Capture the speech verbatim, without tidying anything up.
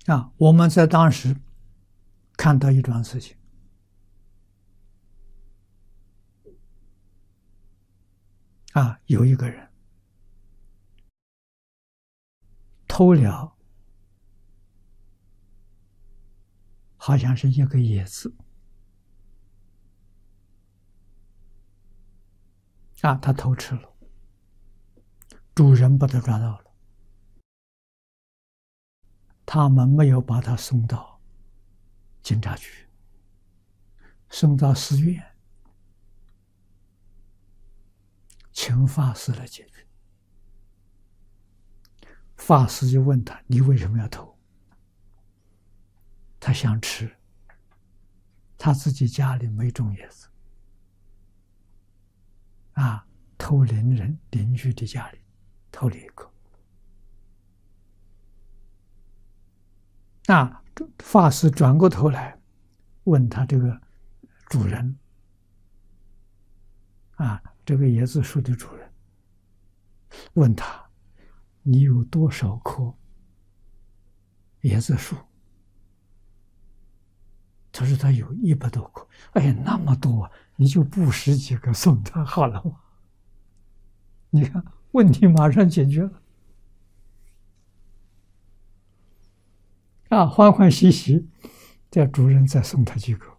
啊，我们在当时看到一桩事情啊，有一个人偷了，好像是一个椰子啊，他偷吃了，主人把他抓到了，他们没有把他送到警察局，送到寺院，请法师来解决。法师就问他：“你为什么要偷？”他想吃，他自己家里没种椰子，啊，偷邻人邻居的家里偷了一个。那法师转过头来问他这个主人，啊，这个椰子树的主人，问他：“你有多少棵椰子树？”他说他有一百多棵。哎，那么多，你就布施几个送他好了嘛。你看，问题马上解决了。啊，欢欢喜喜，这主人再送他几个。